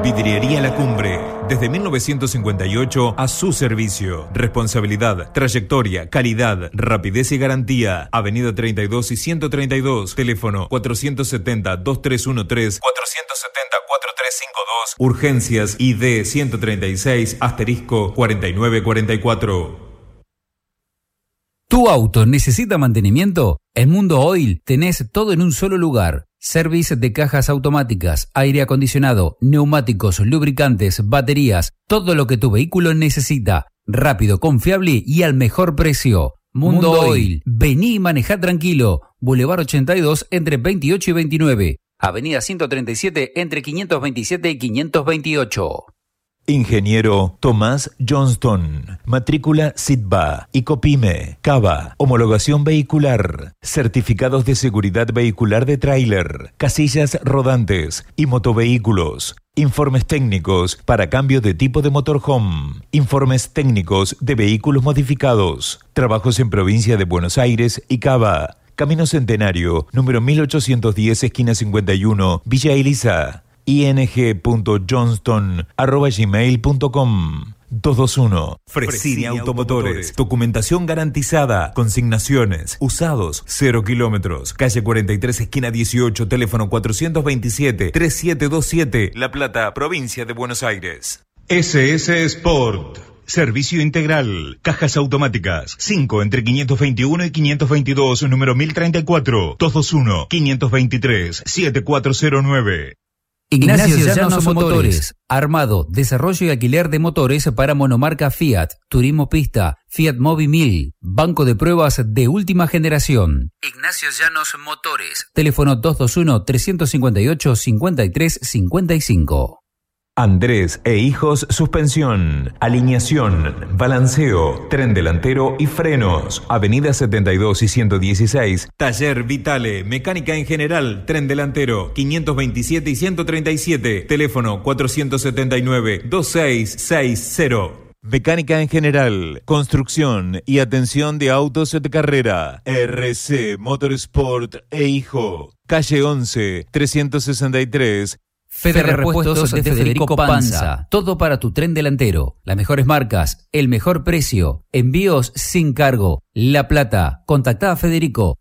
Vidriería La Cumbre. Desde 1958 a su servicio. Responsabilidad, trayectoria, calidad, rapidez y garantía. Avenida 32 y 132. Teléfono 470-2313. 470-4352. Urgencias ID 136 *4944. ¿Tu auto necesita mantenimiento? En Mundo Oil tenés todo en un solo lugar. Service de cajas automáticas, aire acondicionado, neumáticos, lubricantes, baterías, todo lo que tu vehículo necesita. Rápido, confiable y al mejor precio. Mundo Oil. Vení y manejá tranquilo. Boulevard 82 entre 28 y 29. Avenida 137 entre 527 y 528. Ingeniero Tomás Johnston, matrícula SITBA, ICOPYME, CABA, homologación vehicular, certificados de seguridad vehicular de tráiler, casillas rodantes y motovehículos, informes técnicos para cambio de tipo de motorhome, informes técnicos de vehículos modificados, trabajos en provincia de Buenos Aires y Cava, Camino Centenario, número 1810, esquina 51, Villa Elisa. ing.johnston@gmail.com 221. Fresini Automotores. Documentación garantizada. Consignaciones. Usados. 0 kilómetros. Calle 43, esquina 18. Teléfono 427-3727. La Plata, provincia de Buenos Aires. SS Sport. Servicio integral. Cajas automáticas. 5 entre 521 y 522. Número 1034. 221-523-7409. Ignacio Llanos Motores. Armado, desarrollo y alquiler de motores para monomarca Fiat, Turismo Pista, Fiat Mobi 1000, banco de pruebas de última generación. Ignacio Llanos Motores. Teléfono 221-358-5355. Andrés e Hijos Suspensión, alineación, balanceo, tren delantero y frenos. Avenida 72 y 116. Taller Vitale, mecánica en general, tren delantero, 527 y 137. Teléfono 479-2660. Mecánica en general, construcción y atención de autos de carrera. RC Motorsport e Hijo. Calle 11, 363. Fede Repuestos de Federico Panza. Todo para tu tren delantero. Las mejores marcas, el mejor precio. Envíos sin cargo. La Plata. Contactá a Federico.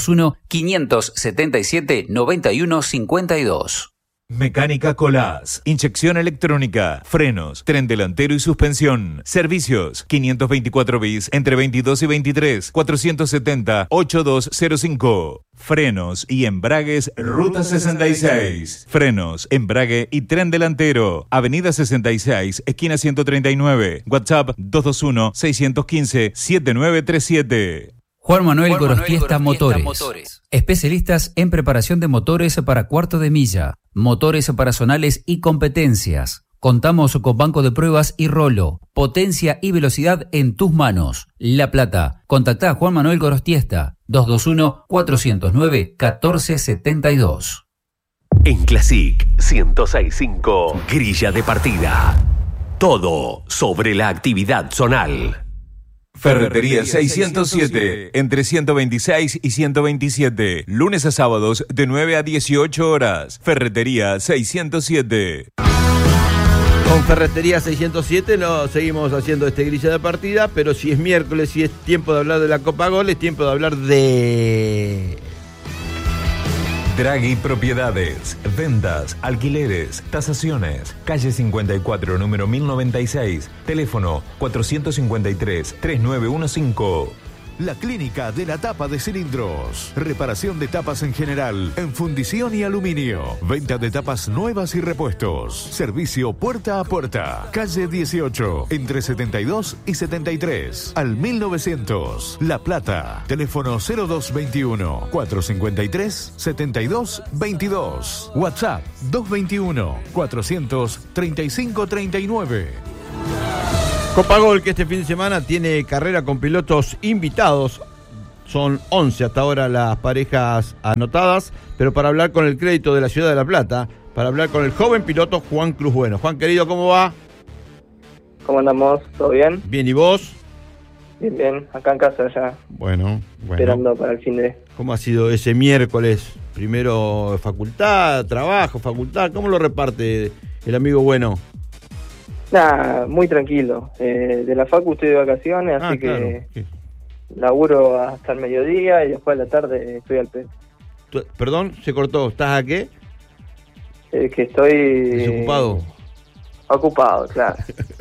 221-577-9152. Mecánica Colás, inyección electrónica, frenos, tren delantero y suspensión. Servicios 524 bis entre 22 y 23, 470-8205. Frenos y embragues Ruta 66. Frenos, embrague y tren delantero. Avenida 66, esquina 139. WhatsApp 221-615-7937. Juan Manuel Gorostiesta Motores. Especialistas en preparación de motores para cuarto de milla, motores para zonales y competencias. Contamos con banco de pruebas y rolo. Potencia y velocidad en tus manos. La Plata. Contactá a Juan Manuel Gorostiesta. 221-409-1472. En Classic 106.5, grilla de partida. Todo sobre la actividad zonal. Ferretería 607, entre 126 y 127, lunes a sábados de 9 a 18 horas. Ferretería 607. Con Ferretería 607 no seguimos haciendo grilla de partida, pero si es miércoles, si es tiempo de hablar de la Copa Gol, es tiempo de hablar de... Draghi Propiedades, ventas, alquileres, tasaciones. Calle 54, número 1096. Teléfono 453-3915. La Clínica de la Tapa de Cilindros. Reparación de tapas en general, en fundición y aluminio. Venta de tapas nuevas y repuestos. Servicio puerta a puerta. Calle 18, entre 72 y 73. Al 1900. La Plata. Teléfono 0221-453-7222. WhatsApp 221-435-3539. Copa Gol, que este fin de semana tiene carrera con pilotos invitados. Son 11 hasta ahora las parejas anotadas, pero para hablar con el crédito de la Ciudad de La Plata, para hablar con el joven piloto Juan Cruz Bueno. Juan, querido, ¿cómo va? ¿Cómo andamos? ¿Todo bien? Bien, ¿y vos? Bien, acá en casa ya. Bueno. Esperando para el fin de... ¿Cómo ha sido ese miércoles Primero facultad, trabajo, facultad. ¿Cómo lo reparte el amigo bueno? Nada, muy tranquilo. De la facu estoy de vacaciones, así claro. que laburo hasta el mediodía y después a la tarde estoy al pedo. Perdón, se cortó. ¿Estás a qué? Que estoy... ¿Desocupado? Ocupado, claro.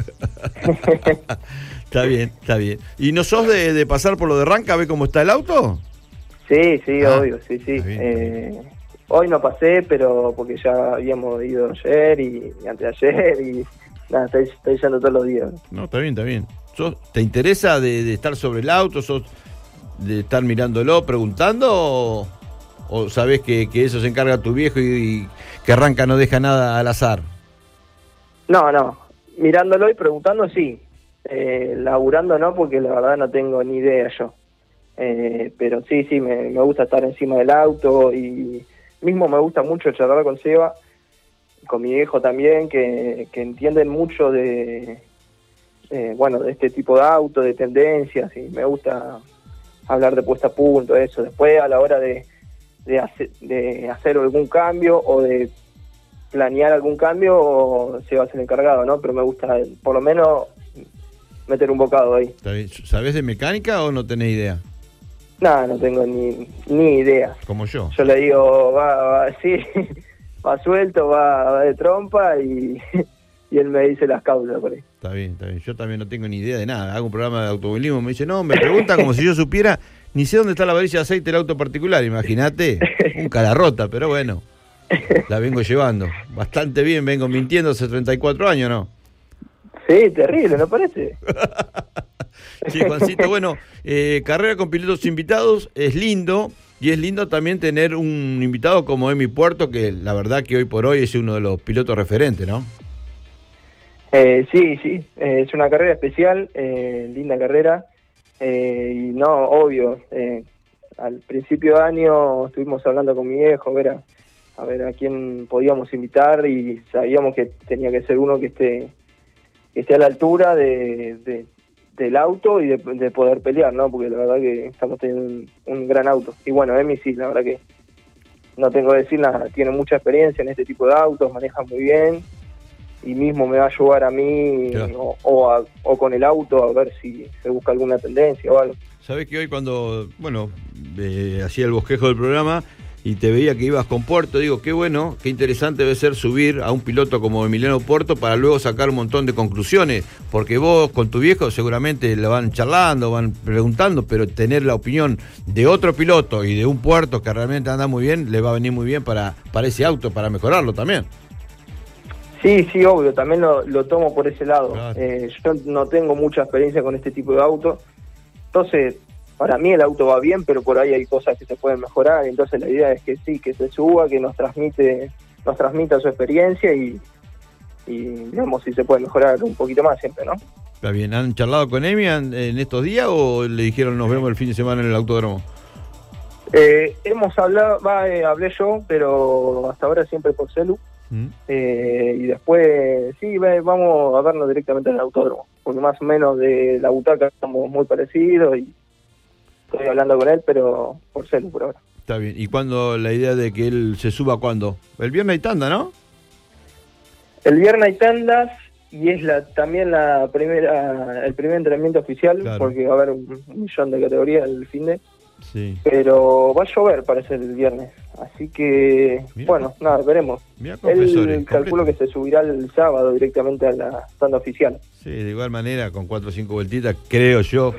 Está bien, está bien. ¿Y no sos de pasar por lo de Ranca a ver cómo está el auto? Sí, obvio, sí. Está bien. Hoy no pasé, pero porque ya habíamos ido ayer y anteayer y nada, estoy yendo todos los días. No, está bien. ¿Te interesa de estar sobre el auto? ¿Sos de estar mirándolo, preguntando? ¿O sabés que eso se encarga tu viejo y que Ranca no deja nada al azar? No, mirándolo y preguntando sí. Laburando no, porque la verdad no tengo ni idea yo. Pero sí, me gusta estar encima del auto y mismo me gusta mucho charlar con Seba, con mi viejo también, que entienden mucho de este tipo de auto, de tendencias, y me gusta hablar de puesta a punto, eso. Después a la hora de hacer algún cambio o de planear algún cambio, Seba es el encargado, ¿no? Pero me gusta por lo menos meter un bocado ahí. Está bien. ¿Sabés de mecánica o no tenés idea? No tengo ni idea. Como yo. Yo le digo, va sí, va suelto, va de trompa y él me dice las causas por ahí. Está bien. Yo también no tengo ni idea de nada. Hago un programa de automovilismo, me dice, no, me pregunta como si yo supiera, ni sé dónde está la varilla de aceite del auto particular, imagínate, un calarrota, pero bueno, la vengo llevando. Bastante bien, vengo mintiendo hace 34 años, ¿no? Sí, terrible, ¿no parece? Sí, Juancito, bueno, carrera con pilotos invitados es lindo, y es lindo también tener un invitado como Emi Puerto, que la verdad que hoy por hoy es uno de los pilotos referentes, ¿no? Sí, es una carrera especial, linda carrera, y no, obvio, al principio de año estuvimos hablando con mi viejo, a ver a quién podíamos invitar, y sabíamos que tenía que ser uno que esté a la altura del auto y de poder pelear, ¿no? Porque la verdad que estamos teniendo un gran auto. Y bueno, Emi sí, la verdad que no tengo que decir nada, tiene mucha experiencia en este tipo de autos, maneja muy bien y mismo me va a ayudar a mí claro. o con el auto a ver si se busca alguna tendencia o algo. Sabés que hoy cuando, hacía el bosquejo del programa y te veía que ibas con Puerto, digo, qué bueno, qué interesante debe ser subir a un piloto como Emiliano Puerto para luego sacar un montón de conclusiones, porque vos con tu viejo seguramente le van charlando, van preguntando, pero tener la opinión de otro piloto y de un Puerto que realmente anda muy bien, le va a venir muy bien para ese auto, para mejorarlo también. Sí, obvio, también lo tomo por ese lado. Claro. Yo no tengo mucha experiencia con este tipo de autos, entonces para mí el auto va bien, pero por ahí hay cosas que se pueden mejorar, entonces la idea es que sí, que se suba, que nos transmita su experiencia y veamos si se puede mejorar un poquito más siempre, ¿no? Está bien, ¿han charlado con Emi en estos días o le dijeron nos vemos el fin de semana en el autódromo? Hemos hablado, hablé yo, pero hasta ahora siempre por celu. Y después sí, vamos a vernos directamente en el autódromo, porque más o menos de la butaca estamos muy parecidos y estoy hablando con él, pero por celu por ahora. Está bien, ¿y cuándo la idea de que él se suba cuándo? El viernes hay tanda, ¿no? El viernes hay tandas y es también el primer entrenamiento oficial, claro. Porque va a haber un millón de categorías el fin de. Sí. Pero va a llover, parece, el viernes. Así que, mirá, nada, veremos. Él calculo que se subirá el sábado directamente a la tanda oficial. Sí, de igual manera, con 4 o 5 vueltitas, creo yo,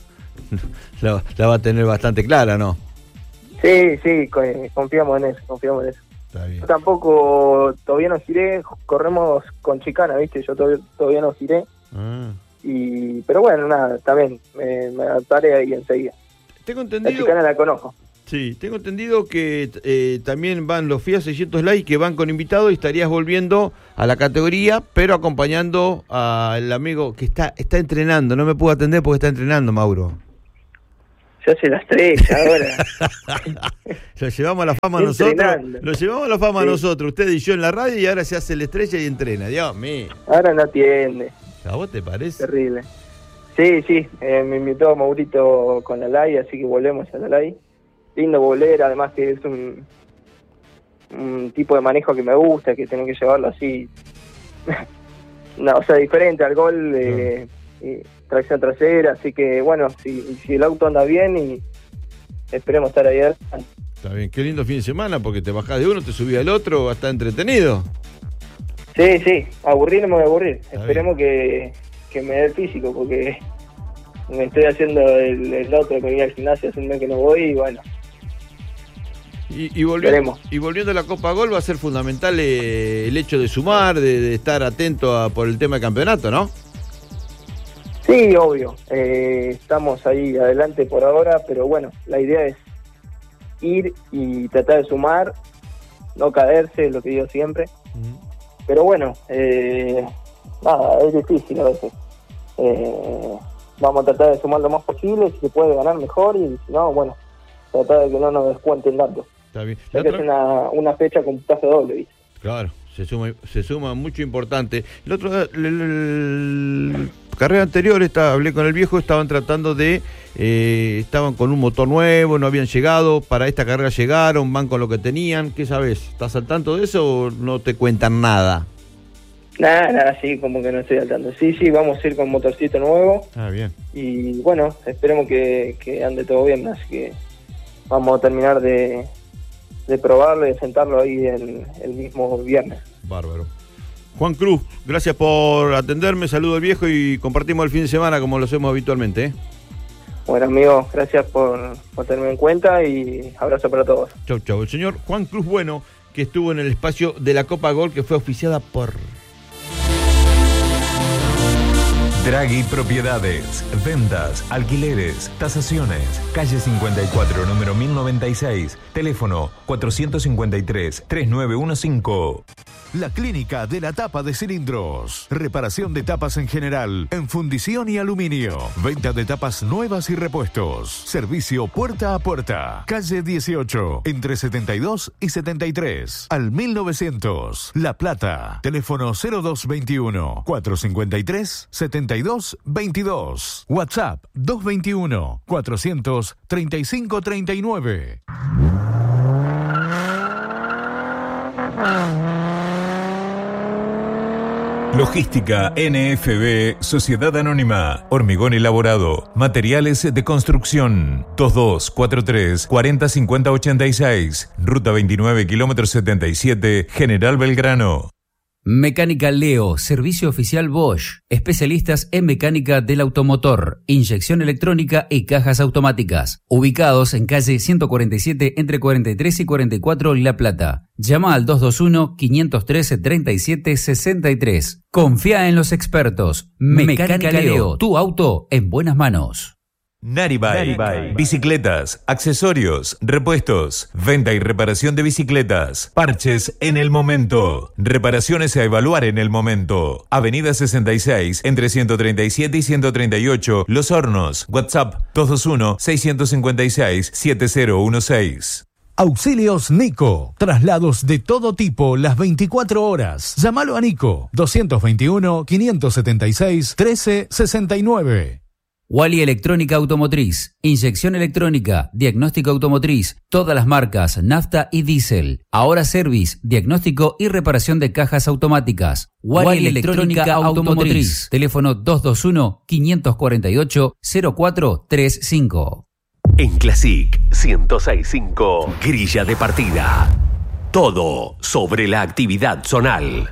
la va a tener bastante clara, ¿no? Sí, confiamos en eso. Está bien. Yo tampoco, todavía no giré, corremos con chicana, ¿viste? Yo todavía no giré. Pero bueno, nada, también me adaptaré ahí enseguida. Tengo entendido. La chicana la conozco. Sí, tengo entendido que también van los FIA 600 Live que van con invitados y estarías volviendo a la categoría, pero acompañando al amigo que está entrenando. No me puedo atender porque está entrenando, Mauro. Se hace la estrella ahora. Lo llevamos a la fama nosotros. Usted y yo en la radio y ahora se hace la estrella y entrena. Dios mío. Ahora no atiende. ¿A vos te parece? Terrible. Sí, me invitó Maurito con la LAI, así que volvemos a la LAI. Lindo volver, además que es un un tipo de manejo que me gusta, que tengo que llevarlo así, no, o sea, diferente al gol, tracción trasera, así que bueno, si el auto anda bien y esperemos estar ahí adelante. Está bien, qué lindo fin de semana, porque te bajás de uno, te subís al otro, va a estar entretenido. Sí, aburrir no me voy a aburrir. Está Esperemos que me dé el físico, porque me estoy haciendo el otro, que iba al gimnasio, hace un mes que no voy y bueno. Y volviendo a la Copa Gol, va a ser fundamental el hecho de sumar, de estar atento por el tema del campeonato, ¿no? Sí, obvio. Estamos ahí adelante por ahora, pero bueno, la idea es ir y tratar de sumar, no caerse, lo que digo siempre. Pero bueno, nada, es difícil a veces. Vamos a tratar de sumar lo más posible, si se puede ganar mejor, y si no, bueno, tratar de que no nos descuenten tanto. Está bien. Ya que es una fecha con puntaje doble, ¿viste? Claro, se suma mucho importante. Carrera anterior, hablé con el viejo, estaban tratando estaban con un motor nuevo, no habían llegado, para esta carrera llegaron, van con lo que tenían. ¿Qué sabes? ¿Estás al tanto de eso o no te cuentan nada? Nada, sí, como que no estoy al tanto. Sí, vamos a ir con motorcito nuevo. Bien. Y bueno, esperemos que ande todo bien, así que vamos a terminar de probarlo y de sentarlo ahí el mismo viernes. Bárbaro. Juan Cruz, gracias por atenderme, saludo al viejo y compartimos el fin de semana como lo hacemos habitualmente. Bueno, amigos, gracias por tenerme en cuenta y abrazo para todos. Chau. El señor Juan Cruz Bueno, que estuvo en el espacio de la Copa Gol, que fue auspiciada por Draghi Propiedades, ventas, alquileres, tasaciones, calle 54, número 1096, teléfono 453-3915. La Clínica de la Tapa de Cilindros. Reparación de tapas en general, en fundición y aluminio. Venta de tapas nuevas y repuestos. Servicio puerta a puerta. Calle 18, entre 72 y 73. Al 1900. La Plata. Teléfono 0221-453-7222. WhatsApp 221-400-3539. Logística NFB, Sociedad Anónima, Hormigón Elaborado, Materiales de Construcción, 2243 405086, Ruta 29, kilómetro 77, General Belgrano. Mecánica Leo, servicio oficial Bosch, especialistas en mecánica del automotor, inyección electrónica y cajas automáticas, ubicados en calle 147 entre 43 y 44 La Plata. Llama al 221-513-3763. Confía en los expertos. Mecánica Leo, tu auto en buenas manos. Naribike, bicicletas, accesorios, repuestos, venta y reparación de bicicletas, parches en el momento, reparaciones a evaluar en el momento. Avenida 66, entre 137 y 138, Los Hornos. WhatsApp 221-656-7016. Auxilios Nico. Traslados de todo tipo las 24 horas. Llámalo a Nico. 221-576-1369. Wally Electrónica Automotriz, inyección electrónica, diagnóstico automotriz, todas las marcas, nafta y diésel. Ahora service, diagnóstico y reparación de cajas automáticas. Wally Electrónica Automotriz. Teléfono 221-548-0435. En Classic 106.5, grilla de partida. Todo sobre la actividad zonal.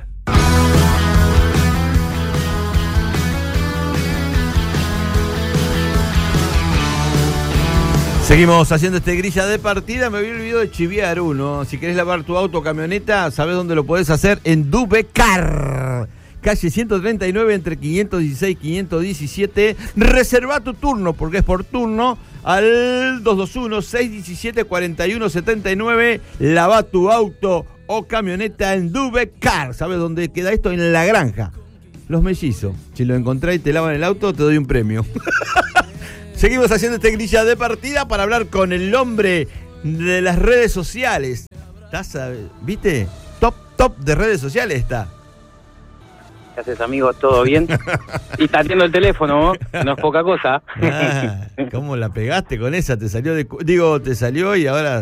Seguimos haciendo grilla de partida. Me había olvidado de chiviar uno. Si querés lavar tu auto o camioneta, ¿sabés dónde lo podés hacer? En Dubecar. Calle 139 entre 516 y 517. Reserva tu turno, porque es por turno, al 221-617-4179. Lava tu auto o camioneta en Dubecar. ¿Sabes dónde queda esto? En La Granja. Los Mellizos. Si lo encontrás y te lavan el auto, te doy un premio. Seguimos haciendo grilla de partida para hablar con el hombre de las redes sociales. ¿Viste? Top de redes sociales está. ¿Qué haces, amigo? ¿Todo bien? Y está atiendo el teléfono, ¿no? No es poca cosa. ¿Cómo la pegaste con esa? Te salió y ahora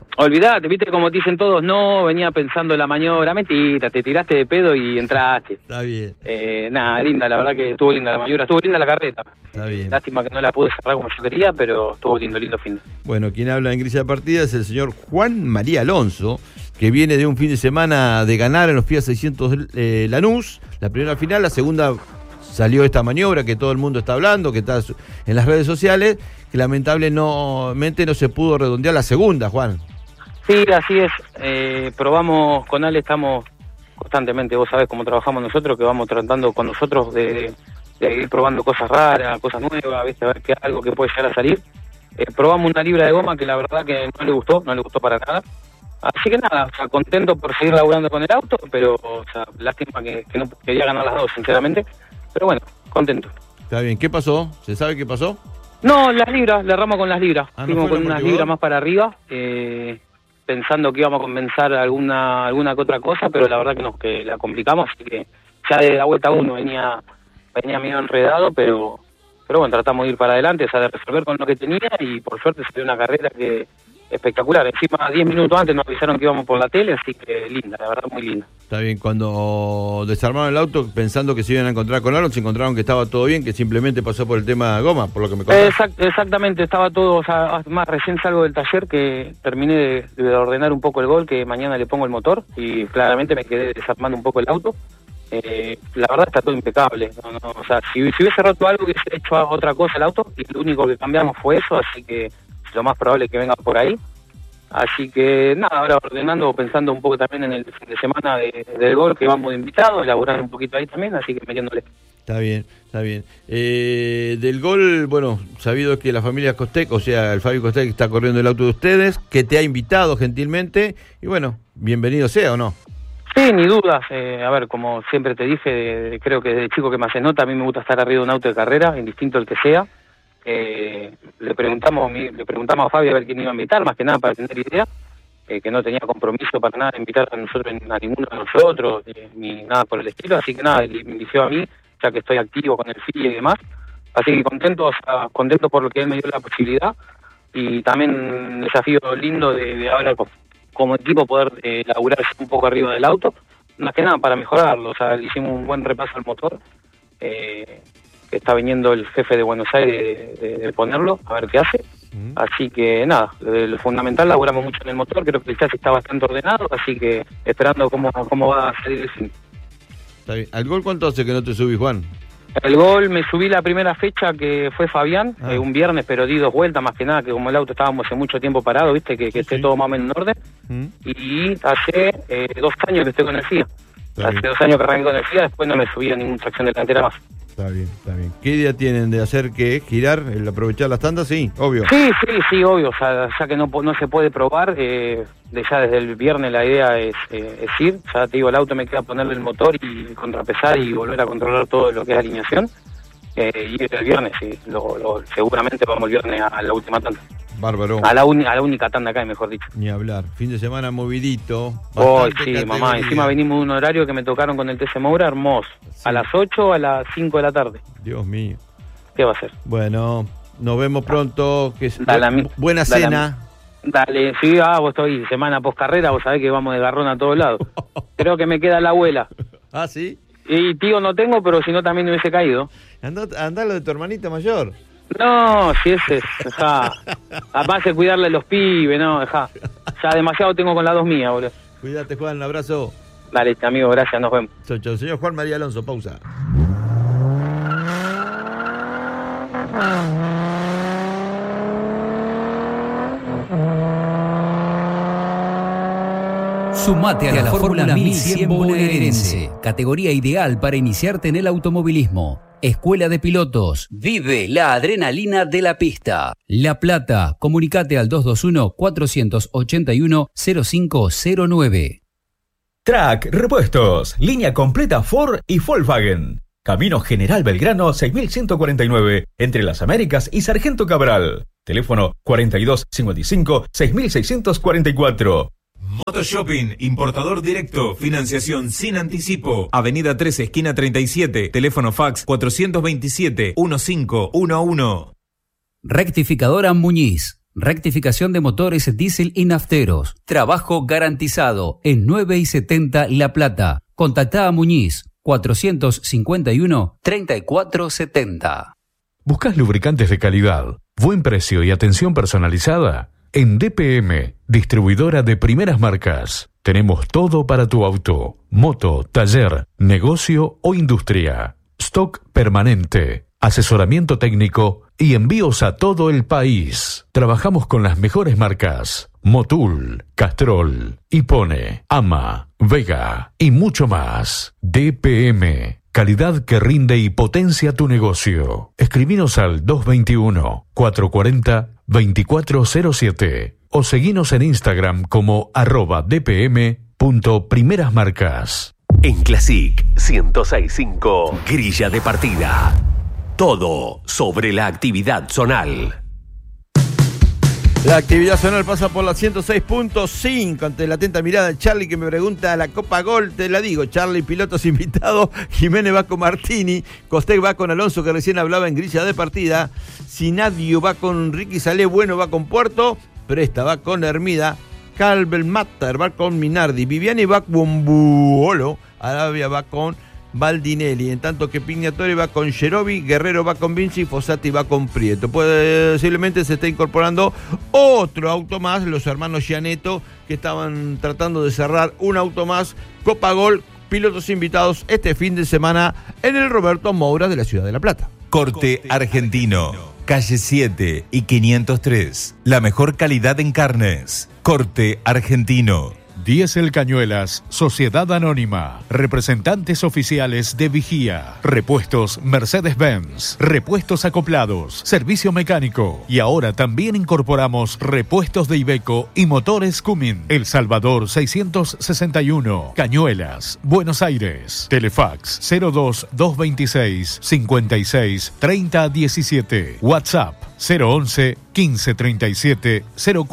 Olvidate, viste como te dicen todos, no, venía pensando en la maniobra, mentira, te tiraste de pedo y entraste. Está bien. Nada, linda, la verdad que estuvo linda la maniobra, estuvo linda la carreta. Está bien. Lástima que no la pude cerrar como yo quería, pero estuvo lindo fin. Bueno, quien habla en grilla de partida es el señor Juan María Alonso, que viene de un fin de semana de ganar en los Fiat 600 Lanús, la primera final, la segunda salió esta maniobra que todo el mundo está hablando, que está en las redes sociales, que lamentablemente no se pudo redondear la segunda, Juan. Sí, así es. Probamos con Ale, estamos constantemente, vos sabés cómo trabajamos nosotros, que vamos tratando con nosotros de ir probando cosas raras, cosas nuevas, ¿viste? A ver qué algo que puede llegar a salir. Probamos una libra de goma que la verdad que no le gustó para nada. Así que nada, o sea, contento por seguir laburando con el auto, pero o sea, lástima que no quería ganar las dos, sinceramente. Pero bueno, contento. Está bien, ¿qué pasó? ¿Se sabe qué pasó? No, las libras, le erramos con las libras. Fuimos con unas libras más para arriba, pensando que íbamos a compensar alguna que otra cosa, pero la verdad que la complicamos, así que ya de la vuelta 1 venía medio enredado, pero bueno, tratamos de ir para adelante, o sea, de resolver con lo que tenía, y por suerte se dio una carrera que espectacular. Encima 10 minutos antes nos avisaron que íbamos por la tele, así que linda, la verdad muy linda. Está bien, cuando desarmaron el auto pensando que se iban a encontrar con Aaron, se encontraron que estaba todo bien, que simplemente pasó por el tema de goma, por lo que me contaste. Exactamente, estaba todo, o sea, más recién salgo del taller que terminé de ordenar un poco el gol, que mañana le pongo el motor, y claramente me quedé desarmando un poco el auto. La verdad está todo impecable, o sea, si hubiese roto algo, hubiese hecho otra cosa el auto, y lo único que cambiamos fue eso, así que lo más probable es que venga por ahí. Así que nada, ahora ordenando, pensando un poco también en el fin de semana del gol, que vamos de invitados, elaborando un poquito ahí también, así que metiéndole. Está bien. Del gol, bueno, sabido que la familia Costec, o sea, el Fabio Costec está corriendo el auto de ustedes, que te ha invitado gentilmente, y bueno, bienvenido sea, ¿o no? Sí, ni dudas. A ver, como siempre te dije, creo que desde chico que me haces nota, a mí me gusta estar arriba de un auto de carrera, indistinto el que sea. Le preguntamos a Fabio a ver quién iba a invitar, más que nada para tener idea, que no tenía compromiso para nada de invitar a nosotros, a ninguno de nosotros, ni nada por el estilo, así que nada, él me invitó a mí, ya que estoy activo con el FIA y demás, así que contento por lo que él me dio la posibilidad, y también un desafío lindo de ahora como equipo poder laburar un poco arriba del auto, más que nada para mejorarlo, o sea, le hicimos un buen repaso al motor, que está viniendo el jefe de Buenos Aires de ponerlo, a ver qué hace. Así que nada, lo fundamental, laburamos mucho en el motor, creo que el chasis está bastante ordenado, así que esperando cómo va a salir el fin. Está bien. ¿Al gol cuánto hace que no te subís, Juan? El gol me subí la primera fecha que fue Fabián, un viernes, pero di 2 vueltas, más que nada, que como el auto estábamos hace mucho tiempo parado, viste, que esté todo más o menos en orden. Y hace 2 años que estoy con el FIA. Hace 2 años que arranqué con el FIA, después no me subí a ninguna tracción delantera más. Está bien. ¿Qué idea tienen de hacer qué? ¿Girar? ¿El aprovechar las tandas? Sí, obvio. Sí, obvio. O sea, ya que no se puede probar, ya desde el viernes la idea es ir. Ya te digo, el auto me queda ponerle el motor y contrapesar y volver a controlar todo lo que es alineación. Y el viernes, sí. Seguramente vamos el viernes a la última tanda. Bárbaro. A la única tanda acá, mejor dicho. Ni hablar. Fin de semana movidito. Sí, mamá. Encima venimos de un horario que me tocaron con el TC Moura, hermoso. Sí. A las 8 a las 5 de la tarde. Dios mío. ¿Qué va a ser? Bueno, nos vemos pronto. Buena cena. Dale, sí, vos estoy semana post carrera, vos sabés que vamos de garrón a todos lados. Creo que me queda la abuela. ¿Ah, sí? Y tío no tengo, pero si no también me hubiese caído. Andá lo de tu hermanita mayor. No, si ese es, dejá. Además de cuidarle a los pibes, no, dejá. Ya demasiado tengo con las 2 mías, boludo. Cuídate, Juan, un abrazo. Dale, amigo, gracias, nos vemos. Chau. Señor Juan María Alonso, pausa. Sumate a la Fórmula 1100 bonaerense, categoría ideal para iniciarte en el automovilismo. Escuela de Pilotos. Vive la adrenalina de la pista. La Plata. Comunicate al 221-481-0509. Track Repuestos. Línea completa Ford y Volkswagen. Camino General Belgrano 6149. Entre Las Américas y Sargento Cabral. Teléfono 4255-6644. Motoshopping, importador directo, financiación sin anticipo. Avenida 13, esquina 37, teléfono fax 427-1511. Rectificadora Muñiz. Rectificación de motores diésel y nafteros. Trabajo garantizado en 9 y 70 La Plata. Contactá a Muñiz 451-3470. ¿Buscas lubricantes de calidad, buen precio y atención personalizada? En DPM, distribuidora de primeras marcas, tenemos todo para tu auto, moto, taller, negocio o industria. Stock permanente, asesoramiento técnico y envíos a todo el país. Trabajamos con las mejores marcas: Motul, Castrol, Hipone, Ama, Vega y mucho más. DPM, calidad que rinde y potencia tu negocio. Escribinos al 221-440-2407 o seguinos en Instagram como @dpm.primerasmarcas. En Classic 106.5, grilla de partida. Todo sobre la actividad zonal. La actividad zonal pasa por la 106.5 ante la atenta mirada de Charlie, que me pregunta la Copa Gol. Te la digo, Charlie, pilotos invitados: Jiménez va con Martini, Costec va con Alonso, que recién hablaba en grilla de partida, Sinadio va con Ricky Salé, Bueno va con Puerto, Presta va con Hermida, Calvel Matter va con Minardi, Viviani va con Buolo, Arabia va con Baldinelli, en tanto que Pignatore va con Gerovi, Guerrero va con Vinci, Fossati va con Prieto. Posiblemente se está incorporando otro auto más, los hermanos Gianetto, que estaban tratando de cerrar un auto más. Copa Gol, pilotos invitados este fin de semana en el Roberto Moura de la ciudad de La Plata. Corte Argentino, calle 7 y 503. La mejor calidad en carnes. Corte Argentino. Diésel Cañuelas, Sociedad Anónima, representantes oficiales de Vigía, repuestos Mercedes-Benz, repuestos acoplados, servicio mecánico y ahora también incorporamos repuestos de Iveco y motores Cummins. El Salvador 661, Cañuelas, Buenos Aires. Telefax 02226 56 30 17. WhatsApp 011 1537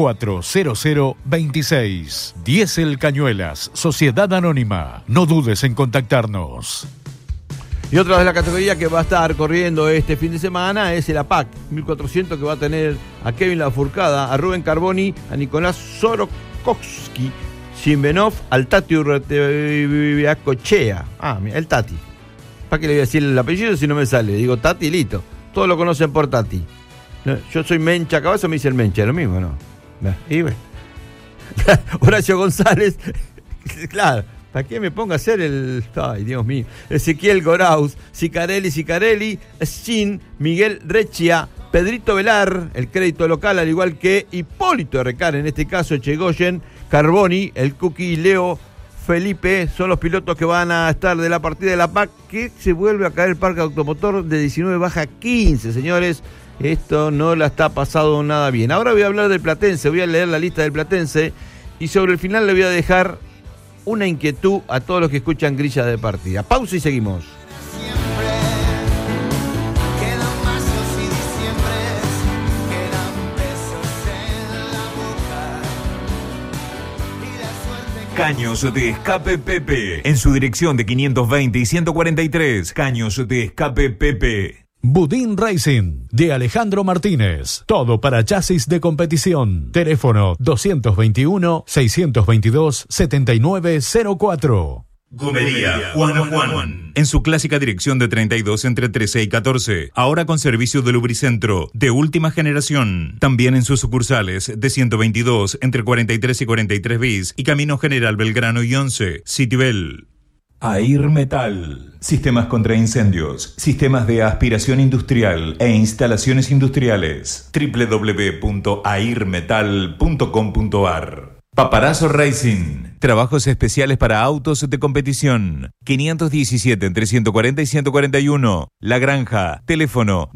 040026. Diésel Cañuelas, Sociedad Anónima. No dudes en contactarnos. Y otra de la categoría que va a estar corriendo este fin de semana es el APAC 1400, que va a tener a Kevin Lafourcade, a Rubén Carboni, a Nicolás Sorokowski, Simbenov, al Tati Urretiacochea. El Tati. ¿Para qué le voy a decir el apellido si no me sale? Digo Tati y listo. Todos lo conocen por Tati. Yo soy Mencha Cabazo, me dice el Mencha, es lo mismo, ¿no? Y bueno. Horacio González, claro, ¿para qué me ponga a hacer el... Ay, Dios mío. Ezequiel Gorauz, Sicarelli, Shin, Miguel Rechia, Pedrito Velar, el crédito local, al igual que Hipólito Recar, en este caso Echegoyen, Carboni, el Cookie, Leo, Felipe, son los pilotos que van a estar de la partida de la PAC, que se vuelve a caer el parque automotor de 19 baja 15, señores. Esto no la está pasando nada bien. Ahora voy a hablar del Platense, voy a leer la lista del Platense y sobre el final le voy a dejar una inquietud a todos los que escuchan grilla de partida. Pausa y seguimos. Caños de Escape Pepe. En su dirección de 520 y 143. Caños de Escape Pepe. Budín Racing, de Alejandro Martínez. Todo para chasis de competición. Teléfono 221-622-7904. Gomería Juan. En su clásica dirección de 32 entre 13 y 14. Ahora con servicio de lubricentro de última generación. También en sus sucursales de 122 entre 43 y 43 bis y Camino General Belgrano y 11. Citibel. Air Metal. Sistemas contra incendios, sistemas de aspiración industrial e instalaciones industriales. www.airmetal.com.ar. Paparazzo Racing. Trabajos especiales para autos de competición. 517 entre 140 y 141. La Granja. Teléfono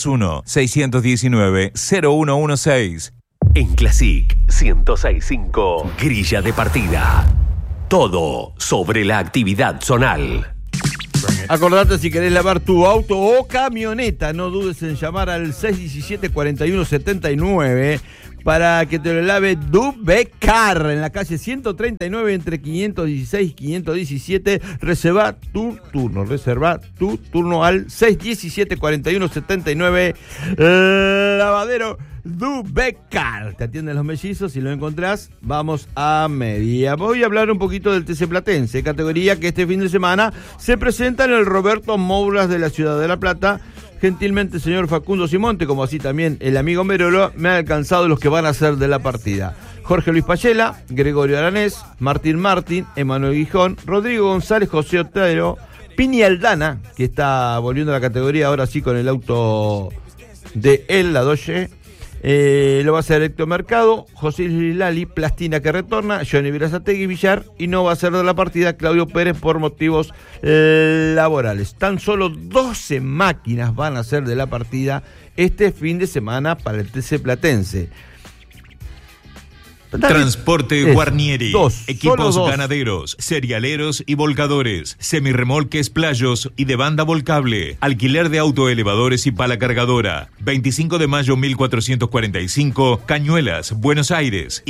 221-619-0116. En Classic 106.5, grilla de partida. Todo sobre la actividad zonal. Acordate, si querés lavar tu auto o camioneta, no dudes en llamar al 617-4179 para que te lo lave Dubecar en la calle 139 entre 516 y 517. Reserva tu turno al 617-4179. Lavadero Dubecar. Te atienden los mellizos, si lo encontrás, vamos a media. Voy a hablar un poquito del TC Platense, categoría que este fin de semana se presenta en el Roberto Mouras de la ciudad de La Plata. Gentilmente, señor Facundo Simonte, como así también el amigo Merolo, me han alcanzado los que van a ser de la partida. Jorge Luis Payela, Gregorio Aranés, Martín Martín, Emanuel Guijón, Rodrigo González, José Otero, Pini Aldana, que está volviendo a la categoría ahora sí con el auto de él, la Dodge. Lo va a hacer Héctor Mercado, José Luis Lali, Plastina que retorna, Johnny Virazategui Villar, y no va a ser de la partida Claudio Pérez por motivos laborales. Tan solo 12 máquinas van a ser de la partida este fin de semana para el TC Platense. Transporte Guarnieri, equipos ganaderos, cerealeros y volcadores, semirremolques, playos y de banda volcable, alquiler de autoelevadores y pala cargadora. 25 de mayo 1445, Cañuelas, Buenos Aires.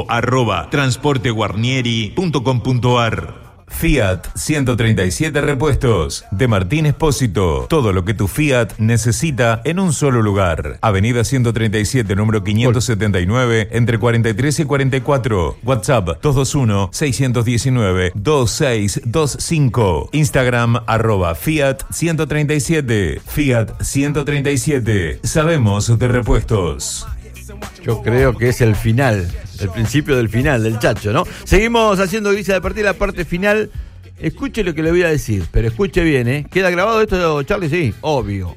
info@transporteguarnieri.com.ar. Fiat 137 Repuestos de Martín Espósito. Todo lo que tu Fiat necesita en un solo lugar. Avenida 137, número 579, entre 43 y 44. WhatsApp 221-619-2625. Instagram @Fiat 137. Fiat 137. Sabemos de repuestos. Yo creo que es el final, el principio del final del Chacho, ¿no? Seguimos haciendo grilla de partida, la parte final. Escuche lo que le voy a decir, pero escuche bien, ¿eh? ¿Queda grabado esto, Charlie? Sí, obvio.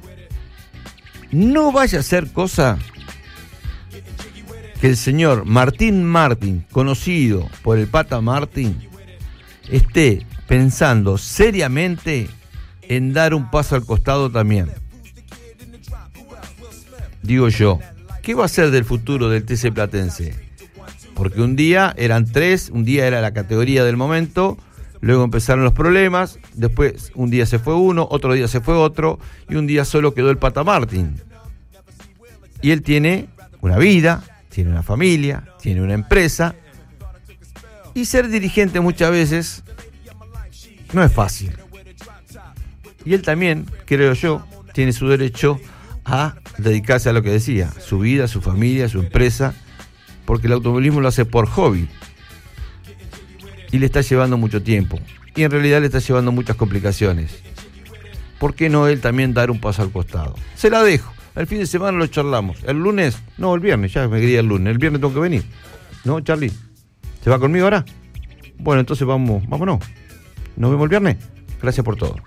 No vaya a ser cosa que el señor Martín Martín, conocido por el Pata Martín, esté pensando seriamente en dar un paso al costado también. Digo yo, ¿qué va a ser del futuro del TC Platense? Porque un día eran 3, un día era la categoría del momento, luego empezaron los problemas, después un día se fue uno, otro día se fue otro, y un día solo quedó el Pata Martín. Y él tiene una vida, tiene una familia, tiene una empresa, y ser dirigente muchas veces no es fácil. Y él también, creo yo, tiene su derecho a dedicarse a lo que decía, su vida, su familia, su empresa, porque el automovilismo lo hace por hobby y le está llevando mucho tiempo y en realidad le está llevando muchas complicaciones. ¿Por qué no él también dar un paso al costado? Se la dejo, el fin de semana lo charlamos, el lunes, no, el viernes, ya me quería el lunes, el viernes tengo que venir, ¿no, Charlie? ¿Se va conmigo ahora? Bueno, entonces vámonos, nos vemos el viernes, gracias por todo.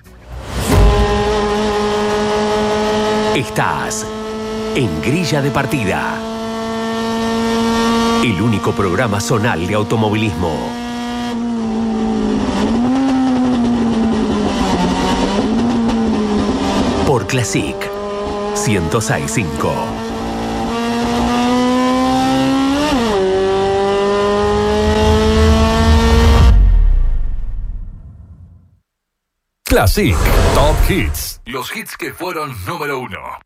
Estás en Grilla de Partida, el único programa zonal de automovilismo. Por Classic 106.5. Classic Top Hits. Los hits que fueron número 1.